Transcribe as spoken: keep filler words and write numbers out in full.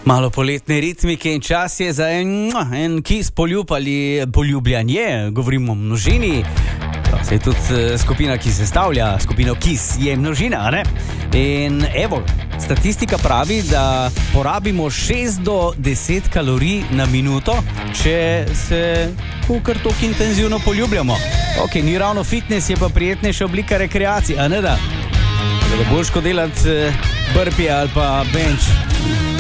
Malo poletne ritmike in čas je za en, en kis poljub ali poljubljanje, govorimo o množini. Se je tudi skupina, ki se stavlja, skupino KIS je množina, ne? In evo, statistika pravi, da porabimo šest do deset kalorij na minuto, če se kukar toliko intenzivno poljubljamo. Ok, ni ravno fitness, je pa prijetnejša oblika rekreacije, a ne da? Da boljško delati burpee ali pa bench.